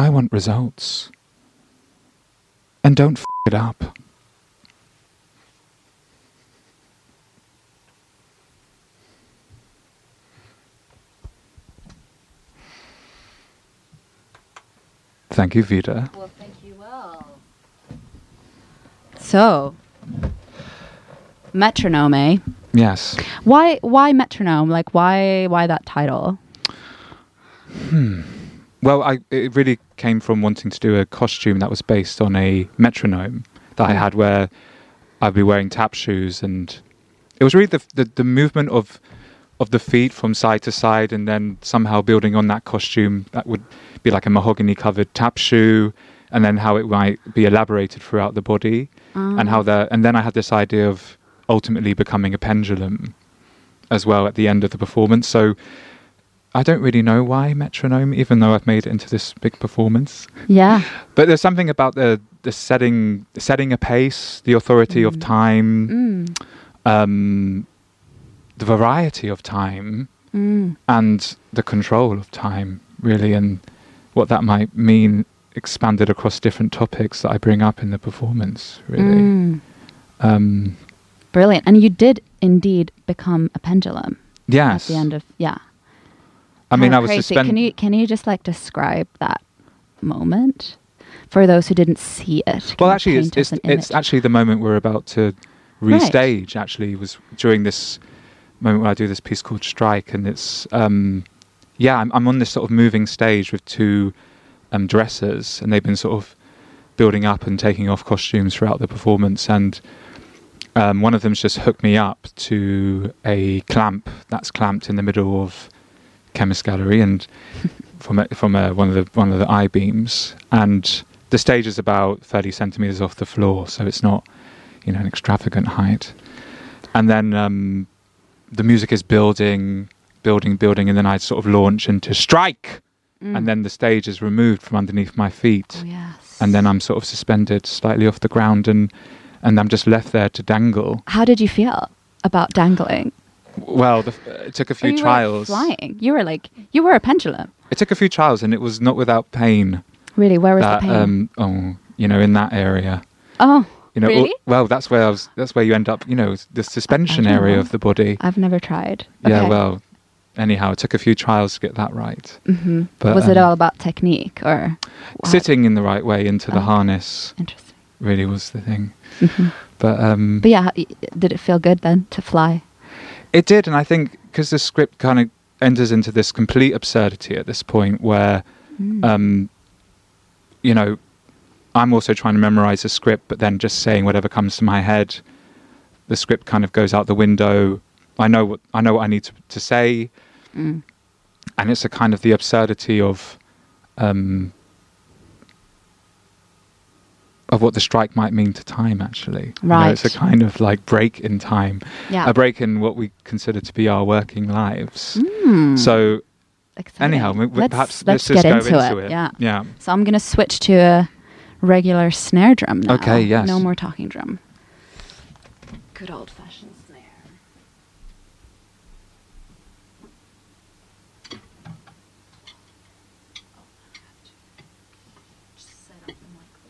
I want results. And don't f*** it up. Thank you, Vida. Well, thank you, Will. So, metronome, eh? Yes. Why metronome? Like, why that title? Well, it really came from wanting to do a costume that was based on a metronome that I had, where I'd be wearing tap shoes, and it was really the movement of the feet from side to side, and then somehow building on that costume that would be like a mahogany covered tap shoe, and then how it might be elaborated throughout the body, and then I had this idea of ultimately becoming a pendulum as well at the end of the performance. So I don't really know why metronome, even though I've made it into this big performance. Yeah. But there's something about the setting a pace, the authority of time, the variety of time, and the control of time, really, and what that might mean expanded across different topics that I bring up in the performance, really. Brilliant. And you did indeed become a pendulum. Yes. At the end of, I mean, I was crazy. suspended. Can you just like describe that moment for those who didn't see it? Well, actually, it's actually the moment we're about to restage. Right. Actually, was during this moment where I do this piece called Strike, and it's I'm on this sort of moving stage with two dressers, and they've been sort of building up and taking off costumes throughout the performance, and one of them's just hooked me up to a clamp that's clamped in the middle of Chemist Gallery, and from one of the I-beams, and the stage is about 30 centimeters off the floor, so it's not an extravagant height. And then the music is building, and then I sort of launch into Strike, and then the stage is removed from underneath my feet. Oh, yes. And then I'm sort of suspended slightly off the ground, and I'm just left there to dangle. How did you feel about dangling? Well, it took a few trials. You were flying. You were a pendulum. It took a few trials, and it was not without pain. Really, where was the pain? In that area. Oh, really? Well, that's where you end up. The suspension area of the body. I've never tried. Yeah, Okay. well, anyhow, it took a few trials to get that right. Mm-hmm. But was it all about technique or sitting in the right way into the harness? Interesting. Really was the thing. Mm-hmm. But yeah, did it feel good then to fly? It did, and I think because the script kind of enters into this complete absurdity at this point, where I'm also trying to memorize the script, but then just saying whatever comes to my head. The script kind of goes out the window. I know what I need to say, and it's a kind of the absurdity of what the strike might mean to time. Actually, right? It's a kind of like break in time, yeah. A break in what we consider to be our working lives. So, exciting. anyhow, let's just get go into it. Yeah. So I'm gonna switch to a regular snare drum now. Okay. Yes. No more talking drum. Good old fashioned.